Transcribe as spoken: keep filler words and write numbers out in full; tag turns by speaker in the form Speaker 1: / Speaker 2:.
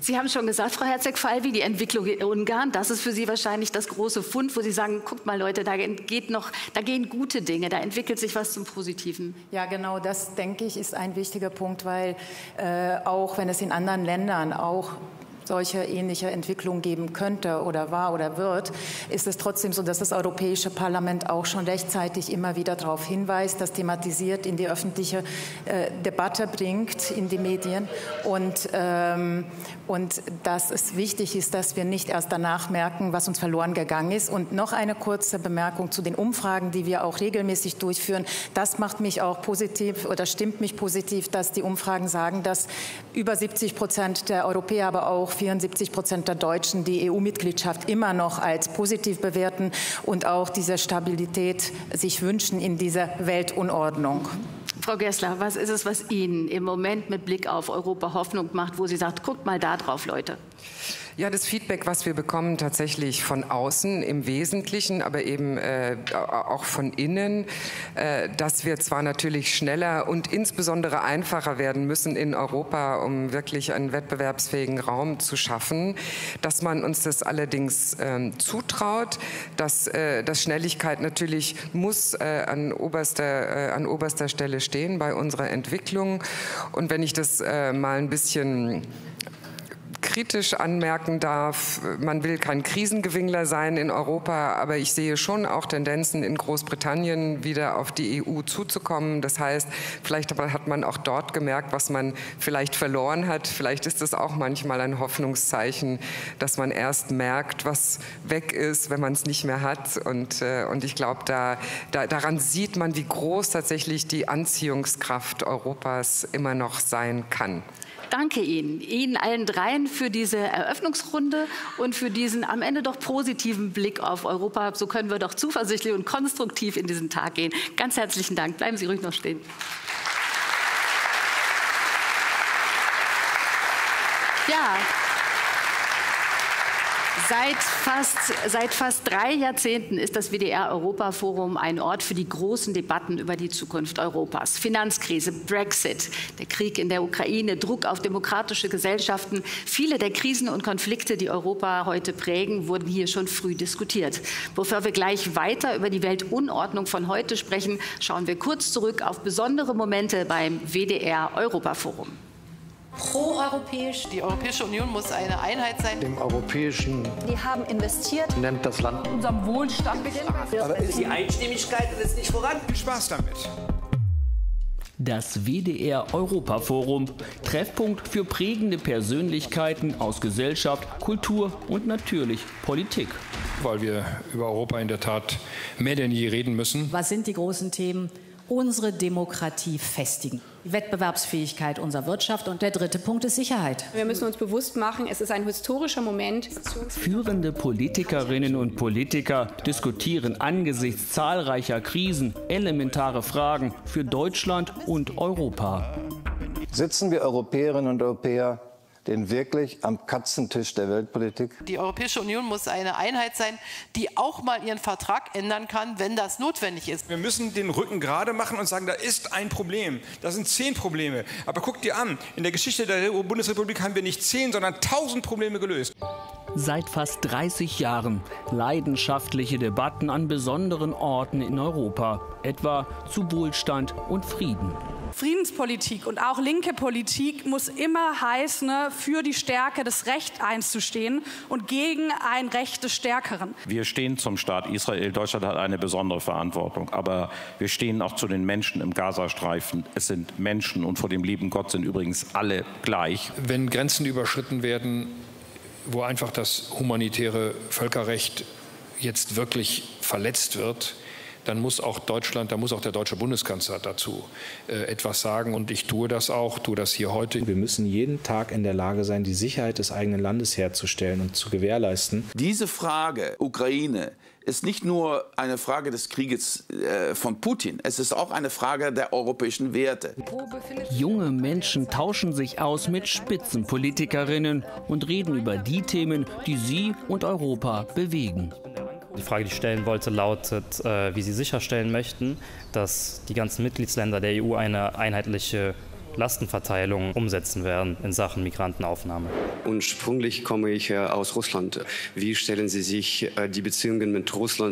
Speaker 1: Sie haben schon gesagt, Frau Herzeg-Falvi, die Entwicklung in Ungarn, das ist für Sie wahrscheinlich das große Fund, wo Sie sagen, guckt mal Leute, da, geht noch, da gehen gute Dinge, da entwickelt sich was zum Positiven.
Speaker 2: Ja, genau, das, denke ich, ist ein wichtiger Punkt, weil äh, auch wenn es in anderen Ländern auch solche ähnliche Entwicklungen geben könnte oder war oder wird, ist es trotzdem so, dass das Europäische Parlament auch schon rechtzeitig immer wieder darauf hinweist, das thematisiert, in die öffentliche äh, Debatte bringt, in die Medien und, ähm, und dass es wichtig ist, dass wir nicht erst danach merken, was uns verloren gegangen ist. Und noch eine kurze Bemerkung zu den Umfragen, die wir auch regelmäßig durchführen. Das macht mich auch positiv oder stimmt mich positiv, dass die Umfragen sagen, dass über siebzig Prozent der Europäer, aber auch vierundsiebzig Prozent der Deutschen die E U-Mitgliedschaft immer noch als positiv bewerten und auch diese Stabilität sich wünschen in dieser Weltunordnung.
Speaker 1: Frau Gessler, was ist es, was Ihnen im Moment mit Blick auf Europa Hoffnung macht, wo Sie sagt, guckt mal da drauf, Leute?
Speaker 3: Ja, das Feedback, was wir bekommen, tatsächlich von außen im Wesentlichen, aber eben äh, auch von innen, äh, dass wir zwar natürlich schneller und insbesondere einfacher werden müssen in Europa, um wirklich einen wettbewerbsfähigen Raum zu schaffen, dass man uns das allerdings äh, zutraut, dass, äh, dass Schnelligkeit natürlich muss äh, an, oberster, äh, an oberster Stelle stehen bei unserer Entwicklung. Und wenn ich das äh, mal ein bisschen kritisch anmerken darf, man will kein Krisengewinnler sein in Europa, aber ich sehe schon auch Tendenzen in Großbritannien wieder auf die E U zuzukommen. Das heißt, vielleicht hat man auch dort gemerkt, was man vielleicht verloren hat. Vielleicht ist es auch manchmal ein Hoffnungszeichen, dass man erst merkt, was weg ist, wenn man es nicht mehr hat. Und, und ich glaube, da, da, daran sieht man, wie groß tatsächlich die Anziehungskraft Europas immer noch sein kann.
Speaker 1: Danke Ihnen, Ihnen allen dreien für diese Eröffnungsrunde und für diesen am Ende doch positiven Blick auf Europa. So können wir doch zuversichtlich und konstruktiv in diesen Tag gehen. Ganz herzlichen Dank. Bleiben Sie ruhig noch stehen. Ja. Seit fast, seit fast drei Jahrzehnten ist das W D R-Europa-Forum ein Ort für die großen Debatten über die Zukunft Europas. Finanzkrise, Brexit, der Krieg in der Ukraine, Druck auf demokratische Gesellschaften. Viele der Krisen und Konflikte, die Europa heute prägen, wurden hier schon früh diskutiert. Bevor wir gleich weiter über die Weltunordnung von heute sprechen, schauen wir kurz zurück auf besondere Momente beim W D R-Europa-Forum.
Speaker 4: Proeuropäisch. Die Europäische Union muss eine Einheit sein.
Speaker 5: Dem Europäischen.
Speaker 6: Wir haben investiert.
Speaker 5: Nennt das Land.
Speaker 6: Unserem Wohlstand.
Speaker 7: Aber die Einstimmigkeit ist nicht voran.
Speaker 8: Viel Spaß damit.
Speaker 9: Das W D R-Europa-Forum, Treffpunkt für prägende Persönlichkeiten aus Gesellschaft, Kultur und natürlich Politik.
Speaker 8: Weil wir über Europa in der Tat mehr denn je reden müssen.
Speaker 10: Was sind die großen Themen? Unsere Demokratie festigen, die Wettbewerbsfähigkeit unserer Wirtschaft und der dritte Punkt ist Sicherheit.
Speaker 11: Wir müssen uns bewusst machen, es ist ein historischer Moment.
Speaker 9: Führende Politikerinnen und Politiker diskutieren angesichts zahlreicher Krisen elementare Fragen für Deutschland und Europa.
Speaker 5: Sitzen wir Europäerinnen und Europäer denn wirklich am Katzentisch der Weltpolitik?
Speaker 4: Die Europäische Union muss eine Einheit sein, die auch mal ihren Vertrag ändern kann, wenn das notwendig ist.
Speaker 8: Wir müssen den Rücken gerade machen und sagen, da ist ein Problem. Das sind zehn Probleme. Aber guck dir an, in der Geschichte der Bundesrepublik haben wir nicht zehn, sondern tausend Probleme gelöst.
Speaker 9: Seit fast dreißig Jahren leidenschaftliche Debatten an besonderen Orten in Europa, etwa zu Wohlstand und Frieden.
Speaker 11: Friedenspolitik und auch linke Politik muss immer heißen, für die Stärke des Rechts einzustehen und gegen ein Recht des Stärkeren.
Speaker 12: Wir stehen zum Staat Israel. Deutschland hat eine besondere Verantwortung. Aber wir stehen auch zu den Menschen im Gazastreifen. Es sind Menschen und vor dem lieben Gott sind übrigens alle gleich.
Speaker 8: Wenn Grenzen überschritten werden, wo einfach das humanitäre Völkerrecht jetzt wirklich verletzt wird, dann muss auch Deutschland, da muss auch der deutsche Bundeskanzler dazu äh, etwas sagen. Und ich tue das auch, tue das hier heute.
Speaker 13: Wir müssen jeden Tag in der Lage sein, die Sicherheit des eigenen Landes herzustellen und zu gewährleisten.
Speaker 14: Diese Frage Ukraine ist nicht nur eine Frage des Krieges äh, von Putin, es ist auch eine Frage der europäischen Werte.
Speaker 9: Junge Menschen tauschen sich aus mit Spitzenpolitikerinnen und reden über die Themen, die sie und Europa bewegen.
Speaker 15: Die Frage, die ich stellen wollte, lautet, äh, wie Sie sicherstellen möchten, dass die ganzen Mitgliedsländer der E U eine einheitliche Lastenverteilung umsetzen werden in Sachen Migrantenaufnahme.
Speaker 16: Ursprünglich komme ich aus Russland. Wie stellen Sie sich die Beziehungen mit Russland